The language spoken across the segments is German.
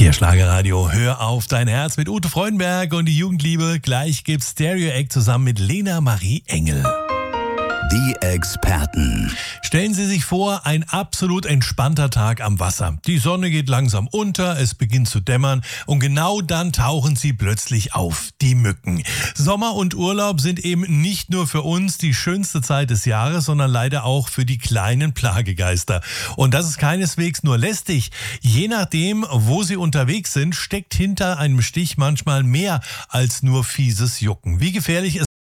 Hier Schlagerradio, hör auf dein Herz mit Ute Freudenberg und die Jugendliebe. Gleich gibt's Stereo Act zusammen mit Lena Marie Engel. Die Experten. Stellen Sie sich vor, ein absolut entspannter Tag am Wasser. Die Sonne geht langsam unter, es beginnt zu dämmern und genau dann tauchen sie plötzlich auf, die Mücken. Sommer und Urlaub sind eben nicht nur für uns die schönste Zeit des Jahres, sondern leider auch für die kleinen Plagegeister. Und das ist keineswegs nur lästig. Je nachdem, wo sie unterwegs sind, steckt hinter einem Stich manchmal mehr als nur fieses Jucken. Wie gefährlich es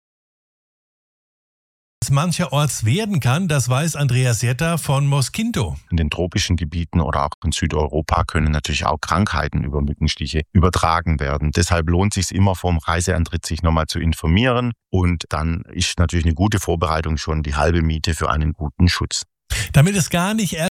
mancherorts werden kann, das weiß Andreas Jetter von Mosquito. In den tropischen Gebieten oder auch in Südeuropa können natürlich auch Krankheiten über Mückenstiche übertragen werden. Deshalb lohnt es sich immer vor dem Reiseantritt, sich nochmal zu informieren. Und dann ist natürlich eine gute Vorbereitung schon die halbe Miete für einen guten Schutz. Damit es gar nicht erst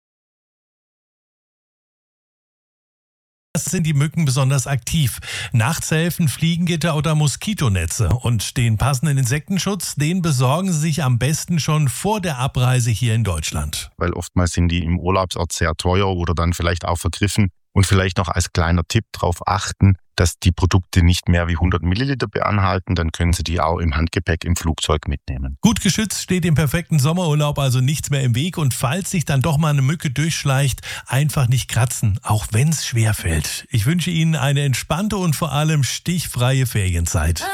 sind die Mücken besonders aktiv. Nachts helfen Fliegengitter oder Moskitonetze. Und den passenden Insektenschutz, den besorgen Sie sich am besten schon vor der Abreise hier in Deutschland. Weil oftmals sind die im Urlaubsort sehr teuer oder dann vielleicht auch vergriffen. Und vielleicht noch als kleiner Tipp darauf achten, dass die Produkte nicht mehr wie 100 Milliliter beinhalten. Dann können Sie die auch im Handgepäck im Flugzeug mitnehmen. Gut geschützt steht im perfekten Sommerurlaub also nichts mehr im Weg. Und falls sich dann doch mal eine Mücke durchschleicht, einfach nicht kratzen, auch wenn es schwerfällt. Ich wünsche Ihnen eine entspannte und vor allem stichfreie Ferienzeit.